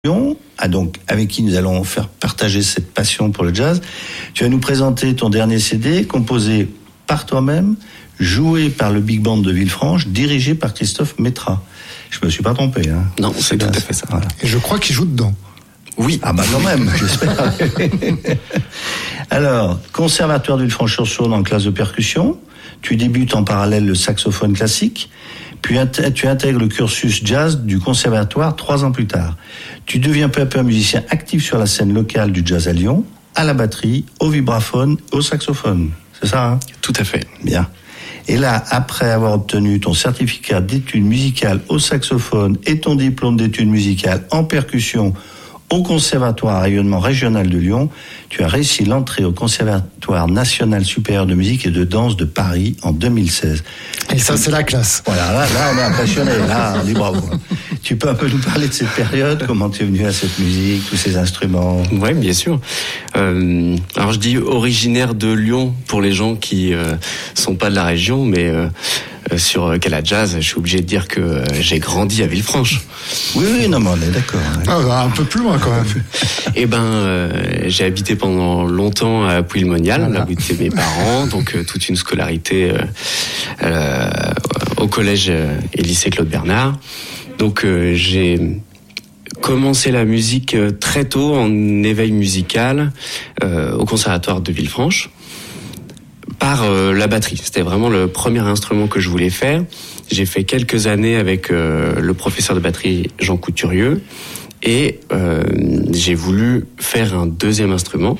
Donc, avec qui nous allons faire partager cette passion pour le jazz. Tu vas nous présenter ton dernier CD, composé par toi-même, joué par le Big Band de Villefranche, dirigé par Christophe Métra. Je me suis pas trompé, hein. Non, c'est tout à fait ça. Voilà. Et je crois qu'il joue dedans. Oui. Ah bah quand même, j'espère. Alors, Conservatoire de Villefranche-sur-Saône en classe de percussion. Tu débutes en parallèle le saxophone classique. Puis tu intègres le cursus jazz du conservatoire 3 ans plus tard. Tu deviens peu à peu un musicien actif sur la scène locale du jazz à Lyon, à la batterie, au vibraphone, au saxophone. C'est ça, hein ? Tout à fait. Bien. Et là, après avoir obtenu ton certificat d'études musicales au saxophone et ton diplôme d'études musicales en percussion au Conservatoire à rayonnement régional de Lyon, tu as réussi l'entrée au Conservatoire national supérieur de musique et de danse de Paris en 2016. Et ça, c'est la classe. Voilà, là on est impressionné, là on dit bravo. Tu peux un peu nous parler de cette période, comment tu es venu à cette musique, tous ces instruments? Oui, bien sûr. Alors je dis originaire de Lyon pour les gens qui sont pas de la région, mais sur Cala Jazz, je suis obligé de dire que j'ai grandi à Villefranche. Oui, non, mais on est d'accord. Hein. Ah, bah, un peu plus loin quand même. Eh ben, j'ai habité pendant longtemps à Pouilly-le-Monial, là où étaient mes parents, donc toute une scolarité au collège et lycée Claude Bernard. Donc j'ai commencé la musique très tôt en éveil musical au conservatoire de Villefranche. Par la batterie. C'était vraiment le premier instrument que je voulais faire. J'ai fait quelques années avec le professeur de batterie Jean Couturieux et j'ai voulu faire un deuxième instrument.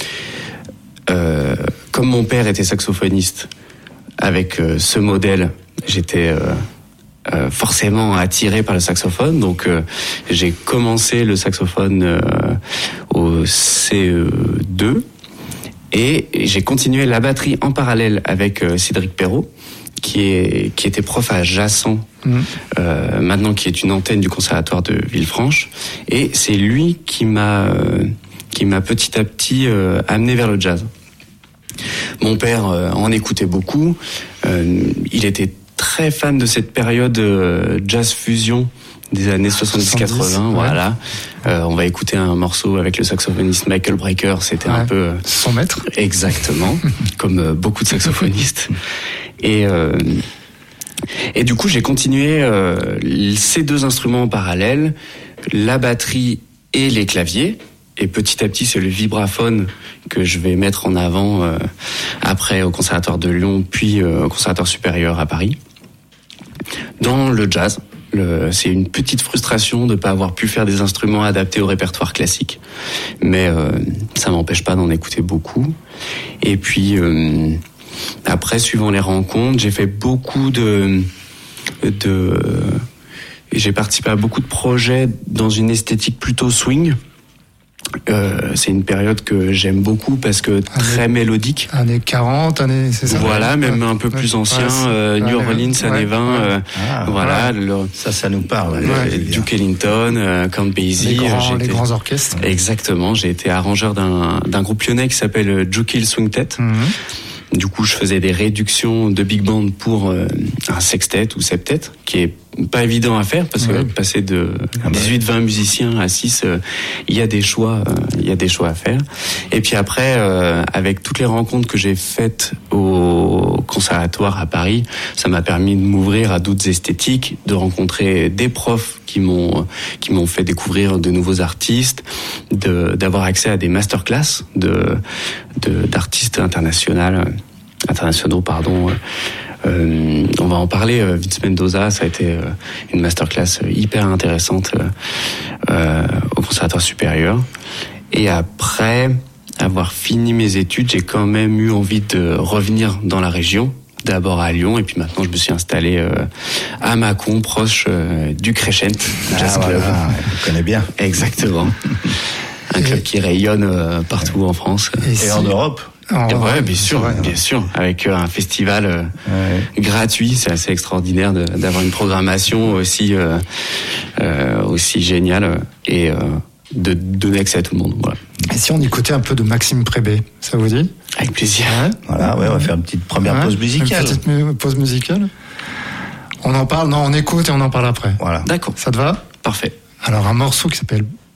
Comme mon père était saxophoniste, avec ce modèle, j'étais forcément attiré par le saxophone. Donc j'ai commencé le saxophone au CE2. Et j'ai continué la batterie en parallèle avec Cédric Perrault, qui était prof à Jassan, maintenant qui est une antenne du conservatoire de Villefranche. Et c'est lui qui m'a petit à petit amené vers le jazz. Mon père en écoutait beaucoup. Il était très fan de cette période jazz fusion des années 70-80, voilà. On va écouter un morceau avec le saxophoniste Michael Brecker, c'était un peu... Son maître. Exactement, comme beaucoup de saxophonistes. Et du coup, j'ai continué ces deux instruments en parallèle, la batterie et les claviers. Et petit à petit, c'est le vibraphone que je vais mettre en avant après au Conservatoire de Lyon, puis au Conservatoire supérieur à Paris. Dans le jazz, c'est une petite frustration de ne pas avoir pu faire des instruments adaptés au répertoire classique. Mais ça m'empêche pas d'en écouter beaucoup. Et puis, après, suivant les rencontres, j'ai fait beaucoup j'ai participé à beaucoup de projets dans une esthétique plutôt swing. C'est une période que j'aime beaucoup parce que très mélodique. Années 40, c'est ça? Voilà, même un peu plus ancien, New Orleans, années 20, voilà. Ça nous parle. Duke Ellington, Count Basie. Les grands orchestres. Exactement, j'ai été arrangeur d'un groupe lyonnais qui s'appelle Duke Hill Swingtet. Du coup, je faisais des réductions de big band pour un sextet ou septet, qui est pas évident à faire parce que passer de 18-20 musiciens à 6, il y a des choix à faire. Et puis après, avec toutes les rencontres que j'ai faites au conservatoire à Paris, ça m'a permis de m'ouvrir à d'autres esthétiques, de rencontrer des profs qui m'ont fait découvrir de nouveaux artistes, d'avoir accès à des masterclass d'artistes internationaux, pardon. On va en parler. Vince Mendoza, ça a été une masterclass hyper intéressante au conservatoire supérieur. Et après avoir fini mes études, j'ai quand même eu envie de revenir dans la région. D'abord à Lyon, et puis maintenant je me suis installé à Mâcon, proche du Crescent Jazz Club. Voilà, je connais bien. Exactement. Un club qui rayonne partout en France. Et en Europe. Ouais, bien sûr, avec un festival gratuit, c'est assez extraordinaire d'avoir une programmation aussi géniale et de donner accès à tout le monde. Voilà. Et si on écoutait un peu de Maxime Prébet, ça vous dit? Avec plaisir. Voilà, on va faire une petite première pause musicale. Une petite pause musicale. On en parle, on écoute et on en parle après. Voilà. D'accord. Ça te va? Parfait. Alors un morceau qui s'appelle